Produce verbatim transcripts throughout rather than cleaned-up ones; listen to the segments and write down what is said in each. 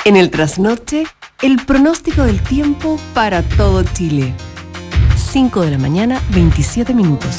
En el trasnoche, el pronóstico del tiempo para todo Chile. cinco de la mañana, veintisiete minutos.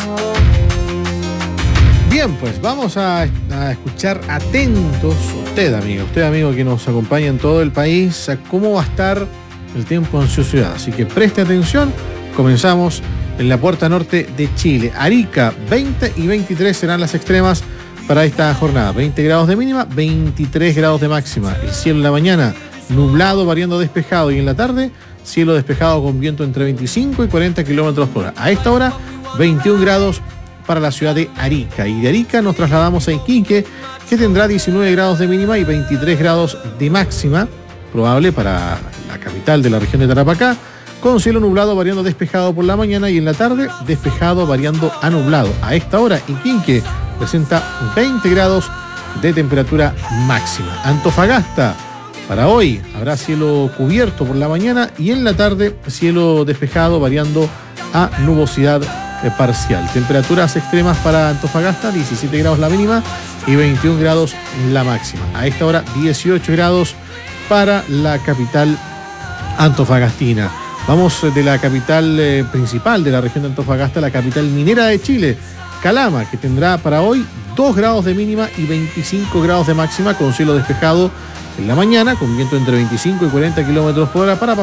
Bien, pues vamos a, a escuchar atentos, usted amigo, usted amigo que nos acompaña en todo el país, a cómo va a estar el tiempo en su ciudad. Así que preste atención, comenzamos en la puerta norte de Chile. Arica, veinte y veintitrés serán las extremas para esta jornada. veinte grados de mínima, veintitrés grados de máxima. El cielo en la mañana nublado, variando despejado, y en la tarde cielo despejado con viento entre veinticinco y cuarenta kilómetros por hora. A esta hora, veintiún grados para la ciudad de Arica. Y de Arica nos trasladamos a Iquique, que tendrá diecinueve grados de mínima y veintitrés grados de máxima, probable para la capital de la región de Tarapacá, con cielo nublado variando despejado por la mañana y en la tarde despejado variando a nublado. A esta hora, Iquique presenta veinte grados de temperatura máxima. Antofagasta, para hoy habrá cielo cubierto por la mañana y en la tarde cielo despejado variando a nubosidad parcial. Temperaturas extremas para Antofagasta, diecisiete grados la mínima y veintiún grados la máxima. A esta hora, dieciocho grados para la capital antofagastina. Vamos de la capital eh, principal de la región de Antofagasta, la capital minera de Chile, Calama, que tendrá para hoy dos grados de mínima y veinticinco grados de máxima, con cielo despejado en la mañana, con viento entre veinticinco y cuarenta kilómetros por hora para